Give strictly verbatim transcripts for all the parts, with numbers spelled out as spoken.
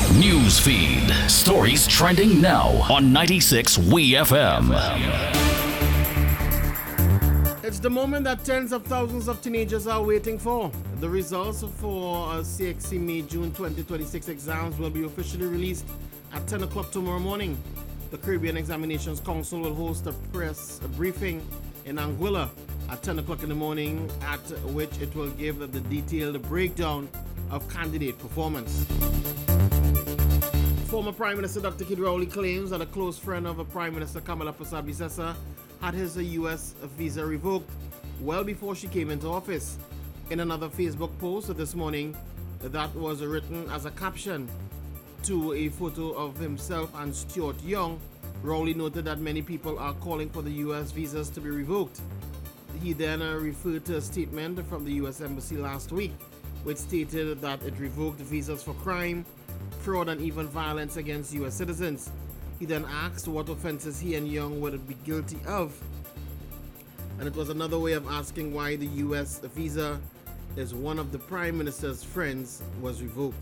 News feed. Stories trending now on ninety-six W E F M. It's the moment that tens of thousands of teenagers are waiting for. The results for uh, C X C May June twenty twenty-six exams will be officially released at ten o'clock tomorrow morning. The Caribbean Examinations Council will host a press a briefing in Anguilla at ten o'clock in the morning, at which it will give the detailed breakdown of candidate performance. Former Prime Minister Doctor Kid Rowley claims that a close friend of Prime Minister Kamala Persad-Bissessar had his U S visa revoked well before she came into office. In another Facebook post this morning that was written as a caption to a photo of himself and Stuart Young, Rowley noted that many people are calling for the U S visas to be revoked. He then uh, referred to a statement from the U S Embassy last week, which stated that it revoked visas for crime, fraud, and even violence against U S citizens. He then asked what offenses he and Young would be guilty of. And it was another way of asking why the U S visa is one of the Prime Minister's friends was revoked.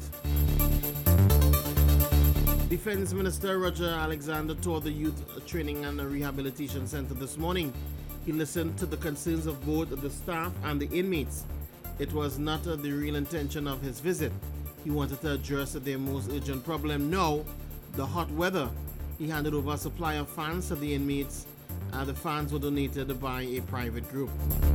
Defense Minister Roger Alexander toured the Youth Training and Rehabilitation Center this morning. He listened to the concerns of both the staff and the inmates. It was not uh, the real intention of his visit. He wanted to address their most urgent problem now, the hot weather. He handed over a supply of fans to the inmates. Uh, the fans were donated by a private group.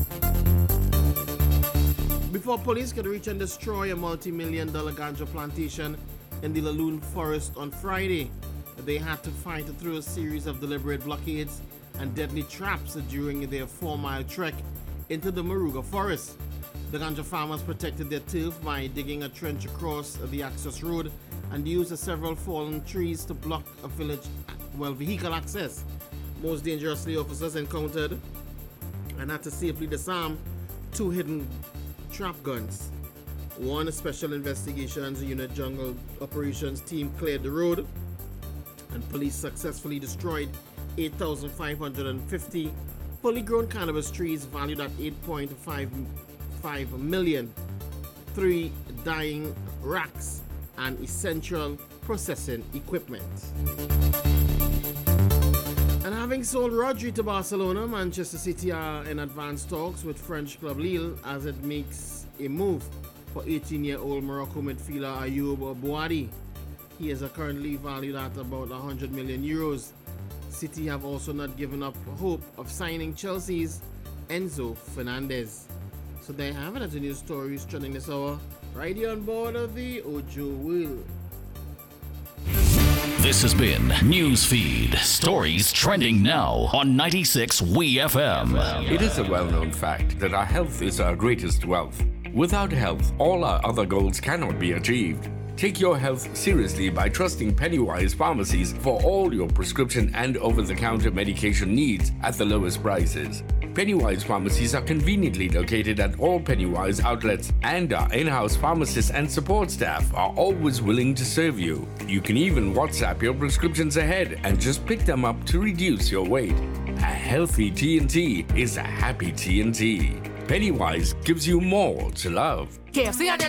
Before police could reach and destroy a multi-million dollar ganja plantation in the Laloon Forest on Friday, they had to fight through a series of deliberate blockades and deadly traps during their four-mile trek into the Moruga Forest. The ganja farmers protected their turf by digging a trench across the access road and used several fallen trees to block a village, well, vehicle access. Most dangerously, officers encountered and had to safely disarm two hidden trap guns. One special investigations unit jungle operations team cleared the road, and police successfully destroyed eight thousand five hundred fifty fully grown cannabis trees valued at eight point five five million, three dying racks, and essential processing equipment. And having sold Rodri to Barcelona, Manchester City are in advanced talks with French club Lille as it makes a move for eighteen-year-old Morocco midfielder Ayoub Bouadi. He is currently valued at about one hundred million euros. City have also not given up hope of signing Chelsea's Enzo Fernandez. So there you have it, as the news stories trending this hour, right here on board of the Ojo Wheel. This has been Newsfeed. Stories trending now on ninety-six W E F M. It is a well-known fact that our health is our greatest wealth. Without health, all our other goals cannot be achieved. Take your health seriously by trusting Pennywise Pharmacies for all your prescription and over-the-counter medication needs at the lowest prices. Pennywise Pharmacies are conveniently located at all Pennywise outlets, and our in-house pharmacists and support staff are always willing to serve you. You can even WhatsApp your prescriptions ahead and just pick them up to reduce your weight. A healthy T N T is a happy T N T. Pennywise gives you more to love. K F C